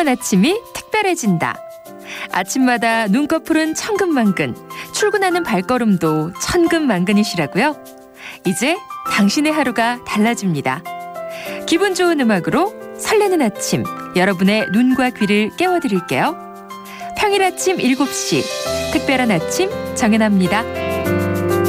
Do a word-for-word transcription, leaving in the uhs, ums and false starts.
행복한 아침이 특별해진다. 아침마다 눈꺼풀은 천근만근, 출근하는 발걸음도 천근만근이시라고요? 이제 당신의 하루가 달라집니다. 기분 좋은 음악으로 설레는 아침, 여러분의 눈과 귀를 깨워드릴게요. 평일 아침 일곱 시, 특별한 아침 정연아입니다.